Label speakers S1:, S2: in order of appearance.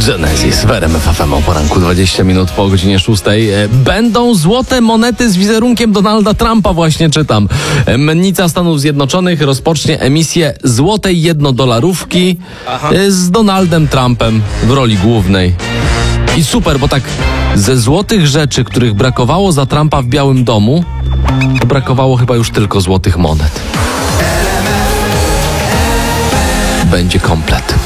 S1: Genesis w RMF FM o poranku 20 minut po godzinie 6. Będą złote monety z wizerunkiem Donalda Trumpa, właśnie czytam. Mennica Stanów Zjednoczonych rozpocznie emisję złotej jednodolarówki z Donaldem Trumpem w roli głównej. I super, bo tak ze złotych rzeczy, których brakowało za Trumpa w Białym Domu, to brakowało chyba już tylko złotych monet. Będzie komplet.